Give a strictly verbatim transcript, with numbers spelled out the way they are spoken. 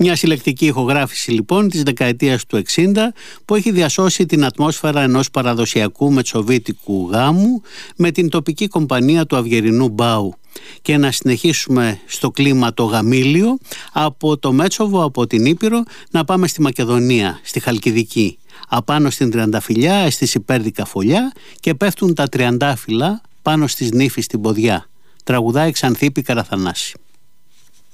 Μια συλλεκτική ηχογράφηση λοιπόν της δεκαετίας του εξήντα που έχει διασώσει την ατμόσφαιρα ενός παραδοσιακού μετσοβίτικου γάμου με την τοπική κομπανία του Αυγερινού Μπάου. Και να συνεχίσουμε στο κλίμα το γαμήλιο, από το Μέτσοβο, από την Ήπειρο, να πάμε στη Μακεδονία, στη Χαλκιδική. Απάνω στην Τριανταφυλλιά έστησε υπέρδικα φωλιά και πέφτουν τα τριαντάφυλλα πάνω στις νύφη στην ποδιά. Τραγουδάει Ξανθίπη Καραθανάση.